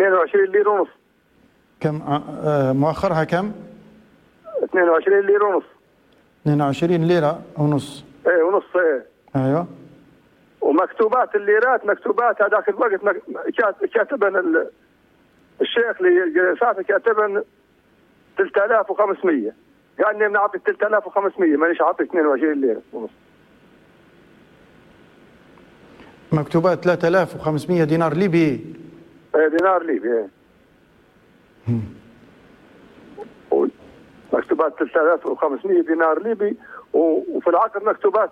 22 ليرة ونص. كم مؤخرها كم؟ 22 ليرة ونص. 22 ليرة ونص. ايه ونص. ايه ايوه. ومكتوبات الليرات مكتوبات هذاك الوقت كاتبن الشيخ اللي فاتك كاتبن 3500. قال لي بنعطي 3500 مانيش عاطي 22 ليرة ونص. مكتوبات 3500 دينار ليبي. ايه دينار ليبي. ايه مكتوبات 3500 دينار ليبي، وفي العقد مكتوبات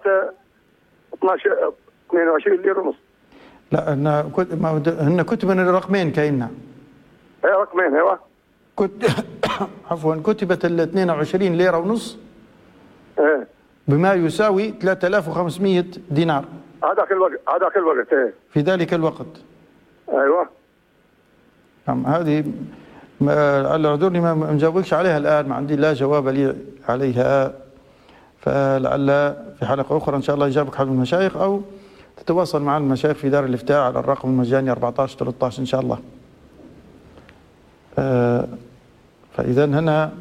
22 ليرة ونص. لا هن كتبن الرقمين كأنها. ايه رقمين. ايوه عفوا كتبت ال 22 ليرة ونص. ايه بما يساوي 3500 دينار. هذاك الوقت. ايه في ذلك الوقت. ايوه. نعم. هذه اعذرني ما مجاوبكش عليها الآن، ما عندي لا جواب لي عليها، فلعل في حلقة أخرى إن شاء الله يجابك حد المشايخ، أو تتواصل مع المشايخ في دار الإفتاء على الرقم المجاني 1413 إن شاء الله. فإذا هنا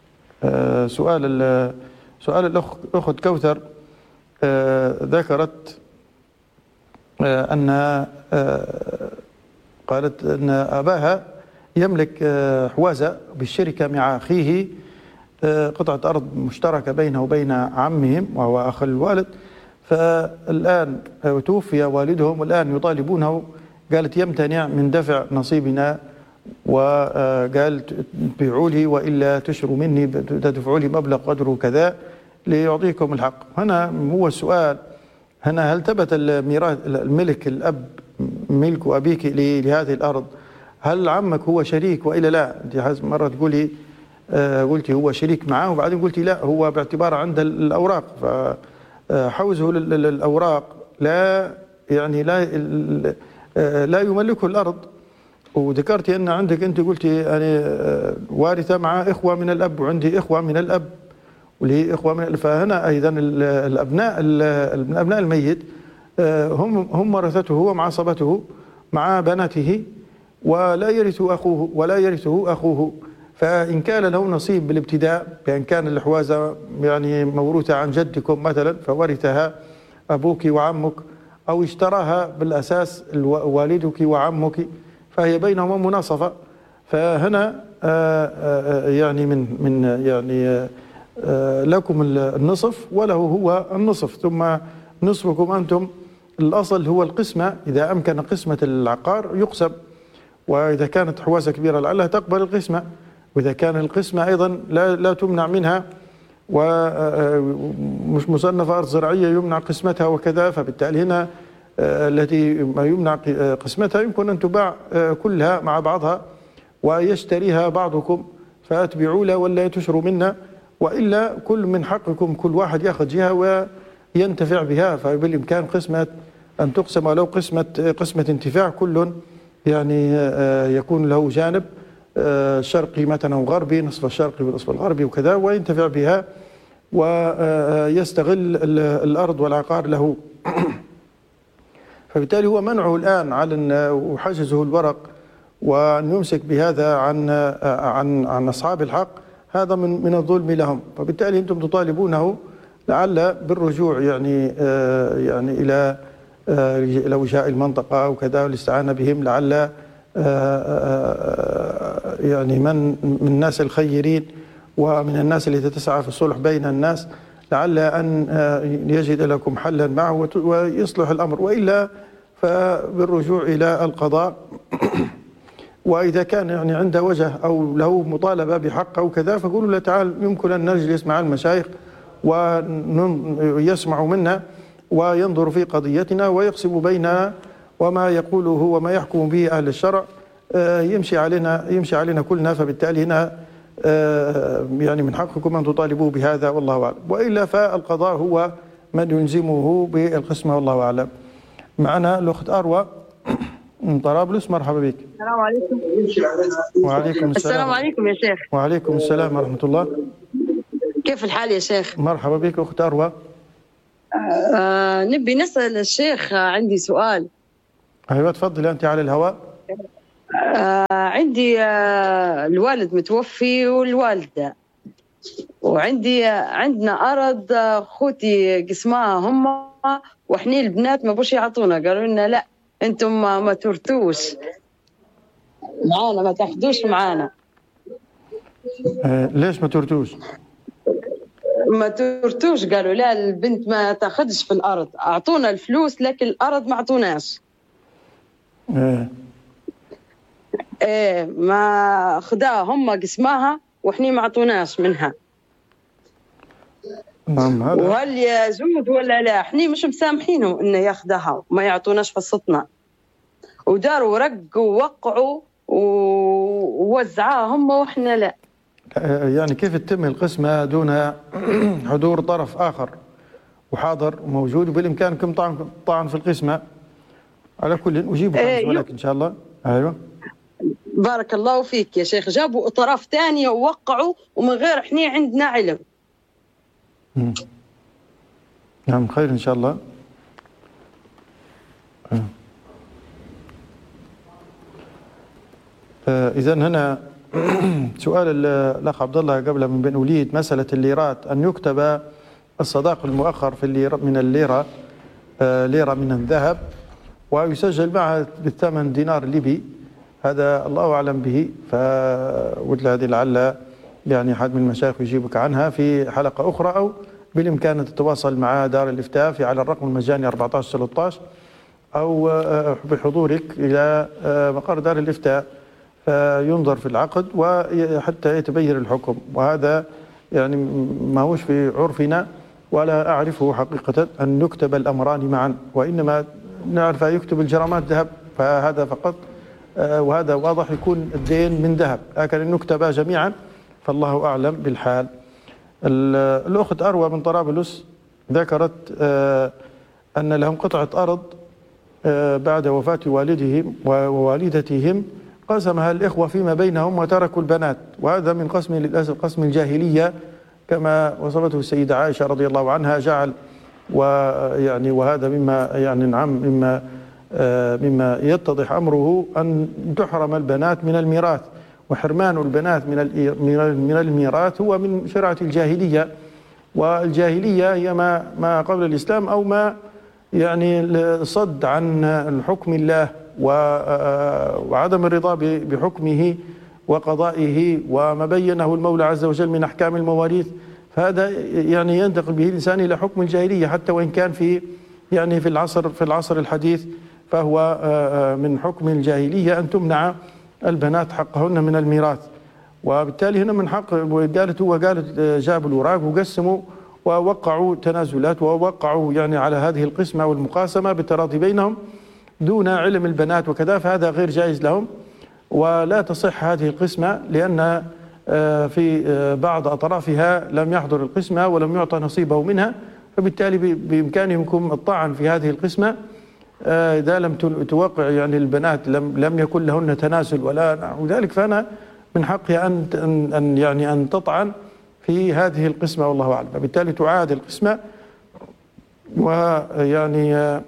سؤال الأخت كوثر ذكرت أن قالت أن أباها يملك حوازة بالشركة مع أخيه، قطعة أرض مشتركة بينه وبين عمهم وهو أخ الوالد، فالآن توفي والدهم والآن يطالبونه، قالت يمتنع من دفع نصيبنا، وقال تبيعوا لي وإلا تشروا مني تدفعوا لي مبلغ قدره كذا ليعطيكم الحق. هنا هو السؤال، هنا هل ثبت الميراث الملك الأب ملك أبيك لهذه الأرض، هل عمك هو شريك وإلا لا؟ أنت مرة تقولي قلتي هو شريك معه، وبعدين قلتي لا هو باعتبار عنده الأوراق، فحوزه للأوراق لا يعني لا يملكه الأرض. وذكرتي أن عندك أنت قلتي أنا وارثة مع إخوة من الأب، وعندي إخوة من الأب ولي إخوة من الأب، فهنا أيضا الأبناء من أبناء الميت هم ورثته هو مع عصبته مع بناته، ولا يرثه أخوه. فإن كان له نصيب بالابتداء، بأن كان الحوازة يعني موروثة عن جدكم مثلا فورثها أبوك وعمك، أو اشتراها بالأساس والدك وعمك، فهي بينهما مناصفة، فهنا يعني من يعني لكم النصف وله هو النصف، ثم نصفكم أنتم. الأصل هو القسمة، إذا أمكن قسمة العقار يقسم، وإذا كانت حوازة كبيرة لعلها تقبل القسمة، وإذا كان القسمة أيضا لا تمنع منها، ومش مصنفة أرض زراعية يمنع قسمتها وكذا، فبالتالي هنا التي ما يمنع قسمتها يمكن أن تباع كلها مع بعضها ويشتريها بعضكم فأتبعوا له ولا تشروا منا، وإلا كل من حقكم كل واحد يأخذ جهة وينتفع بها، فبالإمكان قسمة أن تقسم، ولو قسمة انتفاع كل يعني يكون له جانب شرقي مثلا وغربي، نصف الشرقي والنصف الغربي وكذا، وينتفع بها ويستغل الأرض والعقار له. فبالتالي هو منعه الآن على وحجزه الورق وأن يمسك بهذا عن أصحاب الحق، هذا من الظلم لهم. فبالتالي أنتم تطالبونه لعل بالرجوع يعني إلى وجهاء المنطقة وكذا والاستعانة بهم، لعل يعني من الناس الخيرين ومن الناس التي تسعى في الصلح بين الناس، لعل أن يجد لكم حلا معه ويصلح الأمر، وإلا فبالرجوع إلى القضاء. وإذا كان يعني عنده وجه أو له مطالبة بحق أو كذا، فقولوا له تعال يمكن أن نجلس مع المشايخ ويسمع منا وينظر في قضيتنا ويقسم بيننا، وما يقوله وما يحكم به أهل الشرع يمشي علينا كلنا. فبالتالي هنا يعني من حقكم أن تطالبوا بهذا والله أعلم، وإلا فالقضاء هو من يلزمه بالقسمة والله أعلم. معنا الأخت أروى من طرابلس، مرحبا بك. السلام عليكم. وعليكم السلام. السلام عليكم يا شيخ. وعليكم السلام ورحمة الله. كيف الحال يا شيخ؟ مرحبا بك أخت أروى. نبي نسأل الشيخ، عندي سؤال. أيوة تفضل أنت على الهواء. عندي الوالد متوفي والوالدة، عندنا أرض خوتي قسمها هم، وإحنا البنات ما بوش يعطونا، قالوا لنا لا أنتم ما تورثوش معانا، ما تاخدوش معانا. ليش ما تورثوش؟ ما تورثوش، قالوا لا البنت ما تاخدش في الأرض، أعطونا الفلوس لكن الأرض ما أعطوناش. ما خداها هم قسمها وإحنا ما أعطوناش منها. وهل يجوز ولا لا؟ احنا مش مسامحينهم انه ياخذها وما يعطوناش حصتنا، وداروا ورق ووقعوا ووزعوها هم واحنا لا. يعني كيف تتم القسمة دون حضور طرف آخر وحاضر وموجود وبالإمكانكم طعن في القسمة؟ على كل أجيبك عن سؤالك إن شاء الله. أيوة بارك الله فيك يا شيخ. جابوا طرف ثانية ووقعوا ومن غير احنا عندنا علم. نعم خير إن شاء الله. إذا هنا سؤال الأخ عبد الله قبل من بن وليد، مسألة الليرات، أن يكتب الصداق المؤخر في الليرة من الليرة ليرة من الذهب ويسجل معها بالثمن دينار ليبي، هذا الله أعلم به، فودل هذه لعل يعني أحد من المشايخ يجيبك عنها في حلقة أخرى، أو بالإمكان أن تتواصل مع دار الإفتاء في على الرقم المجاني 1413 أو بحضورك إلى مقر دار الإفتاء فينظر في العقد وحتى يتبين الحكم. وهذا يعني ما هوش في عرفنا ولا أعرفه حقيقة أن يكتب الأمران معا، وإنما نعرف يكتب الجرامات ذهب فهذا فقط، وهذا واضح يكون الدين من ذهب، لكن أن يكتبا جميعا فالله أعلم بالحال. الأخت أروى من طرابلس ذكرت أن لهم قطعة أرض بعد وفاة والدهم ووالدتهم، قسمها الإخوة فيما بينهم وتركوا البنات، وهذا من قسم للأسف قسم الجاهلية كما وصفته السيدة عائشة رضي الله عنها، جعل ويعني وهذا مما يعني نعم مما يتضح أمره أن تحرم البنات من الميراث، وحرمان البنات من الميراث هو من شرعة الجاهلية، والجاهلية هي ما قبل الإسلام أو ما يعني صد عن حكم الله وعدم الرضا بحكمه وقضائه وما بينه المولى عز وجل من أحكام المواريث، فهذا يعني ينتقل به الإنسان إلى حكم الجاهلية حتى وإن كان في يعني في العصر الحديث، فهو من حكم الجاهلية أن تمنع البنات حقهن من الميراث. وبالتالي هنا من حق وقالت جابوا الوراق وقسموا ووقعوا تنازلات ووقعوا يعني على هذه القسمة والمقاسمة بالتراضي بينهم دون علم البنات وكذا، فهذا غير جائز لهم ولا تصح هذه القسمة، لأن في بعض أطرافها لم يحضر القسمة ولم يعطى نصيبه منها، فبالتالي بإمكانكم الطعن في هذه القسمة إذا لم توقع يعني البنات لم يكن لهن تنازل ولا نحو ذلك، فأنا من حقها أن تطعن في هذه القسمة والله أعلم. فبالتالي تعاد القسمة ويعني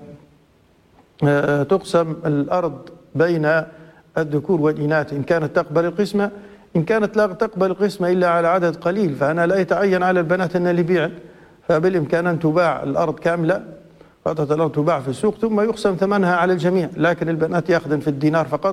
تقسم الأرض بين الذكور والإناث إن كانت تقبل القسمة، إن كانت لا تقبل القسمة إلا على عدد قليل فأنا لا يتعين على البنات أن يبيعن، فبالإمكان أن تباع الأرض كاملة، قطعة الأرض تباع في السوق ثم يقسم ثمنها على الجميع، لكن البنات يأخذن في الدينار فقط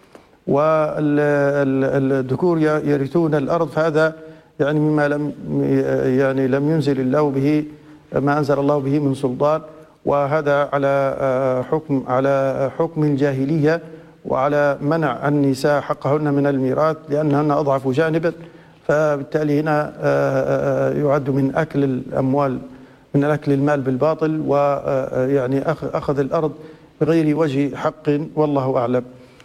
والذكور يرثون الأرض، فهذا يعني مما لم ينزل الله به ما أنزل الله به من سلطان، وهذا على حكم الجاهلية وعلى منع النساء حقهن من الميراث لأنهن أضعف جانبا، فبالتالي هنا يعد من أكل الأموال من أكل المال بالباطل ويعني أخذ الأرض بغير وجه حق والله أعلم.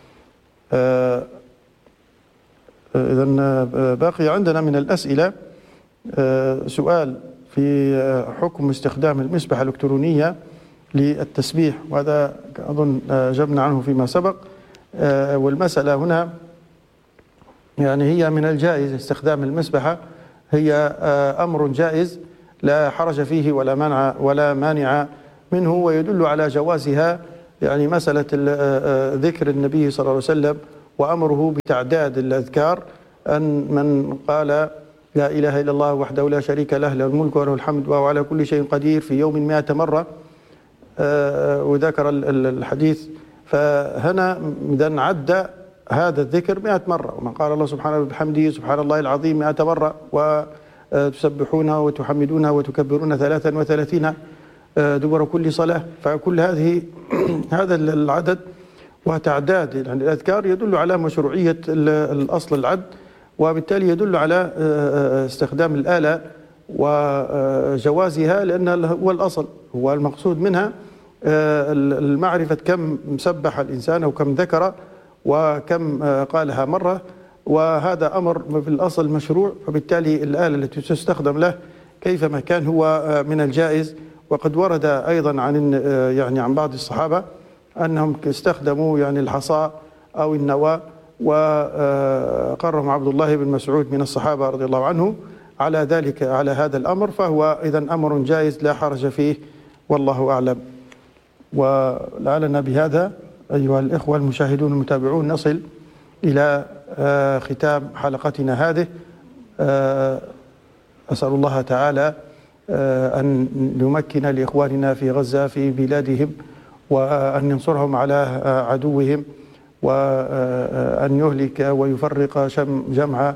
إذن باقي عندنا من الأسئلة سؤال في حكم استخدام المسبحة الإلكترونية للتسبيح، وهذا أظن جبنا عنه فيما سبق، والمسألة هنا يعني هي من الجائز استخدام المسبحة، هي أمر جائز لا حرج فيه ولا مانع منه، ويدل على جوازها يعني مسألة ذكر النبي صلى الله عليه وسلم وأمره بتعداد الأذكار، أن من قال لا إله إلا الله وحده لا شريك له له الملك وله الحمد وهو على كل شيء قدير في يوم 100 مرة، وذكر الحديث. فهنا إذا عد هذا الذكر 100 مرة. ومن قال الله سبحانه وبحمده سبحان الله العظيم 100 مرة، وتسبحونه وتحمدونه وتكبرون 33 دبر كل صلاة. فكل هذا العدد وتعداد يعني الأذكار يدل على مشروعية الأصل العد، وبالتالي يدل على استخدام الآلة وجوازها، لأن هو الأصل، هو المقصود منها المعرفة كم سبح الإنسان أو كم ذكر وكم قالها مرة، وهذا أمر في الأصل مشروع، فبالتالي الآلة التي تستخدم له كيفما كان هو من الجائز. وقد ورد أيضا عن بعض الصحابة أنهم استخدموا يعني الحصى أو النواة، وقرهم عبد الله بن مسعود من الصحابة رضي الله عنه على ذلك، على هذا الأمر، فهو إذا أمر جائز لا حرج فيه، والله أعلم. ولعلنا بهذا أيها الإخوة المشاهدون المتابعون نصل إلى ختام حلقتنا هذه. أسأل الله تعالى أن يمكن لإخواننا في غزة في بلادهم، وأن ينصرهم على عدوهم، وأن يهلك ويفرق جمع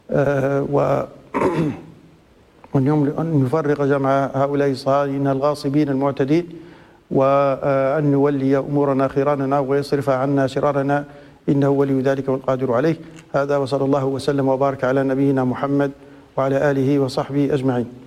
وأن يفرق جمع هؤلاء الصهاينة الغاصبين المعتدين، وأن يولي أمورنا خيراننا ويصرف عنا شرارنا، إنه ولي ذلك والقادر عليه. هذا وصلى الله وسلم وبارك على نبينا محمد وعلى آله وصحبه أجمعين.